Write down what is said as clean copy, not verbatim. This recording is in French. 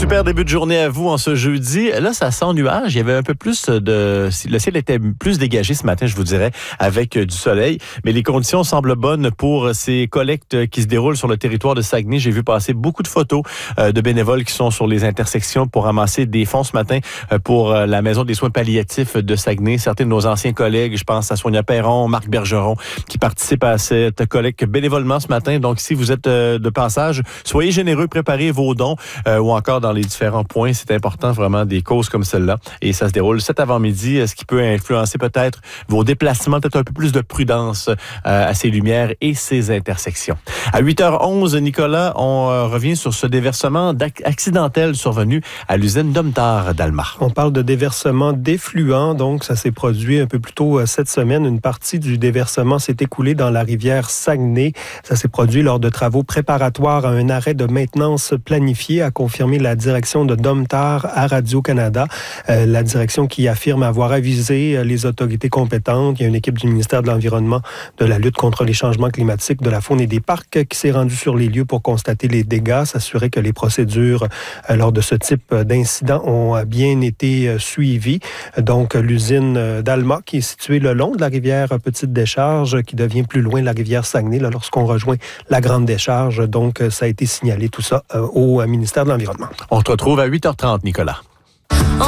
Super début de journée à vous en ce jeudi. Là, ça sent nuage. Il y avait un peu plus de... Le ciel était plus dégagé ce matin, je vous dirais, avec du soleil. Mais les conditions semblent bonnes pour ces collectes qui se déroulent sur le territoire de Saguenay. J'ai vu passer beaucoup de photos de bénévoles qui sont sur les intersections pour ramasser des fonds ce matin pour la Maison des soins palliatifs de Saguenay. Certains de nos anciens collègues, je pense à Sonia Perron, Marc Bergeron, qui participent à cette collecte bénévolement ce matin. Donc, si vous êtes de passage, soyez généreux, préparez vos dons ou encore dans les différents points. C'est important vraiment des causes comme celle-là. Et ça se déroule cet avant-midi, ce qui peut influencer peut-être vos déplacements, peut-être un peu plus de prudence à ces lumières et ces intersections. À 8h11, Nicolas, on revient sur ce déversement accidentel survenu à l'usine Domtar d'Alma. On parle de déversement d'effluents, donc ça s'est produit un peu plus tôt cette semaine. Une partie du déversement s'est écoulée dans la rivière Saguenay. Ça s'est produit lors de travaux préparatoires à un arrêt de maintenance planifié, a confirmé la direction de Domtar à Radio-Canada. La direction qui affirme avoir avisé les autorités compétentes. Il y a une équipe du ministère de l'Environnement, de la lutte contre les changements climatiques, de la faune et des parcs qui s'est rendue sur les lieux pour constater les dégâts, s'assurer que les procédures lors de ce type d'incident ont bien été suivies. Donc, l'usine d'Alma qui est située le long de la rivière Petite Décharge, qui devient plus loin la rivière Saguenay, là, lorsqu'on rejoint la Grande Décharge. Donc, ça a été signalé tout ça au ministère de l'Environnement. On se retrouve à 8h30, Nicolas.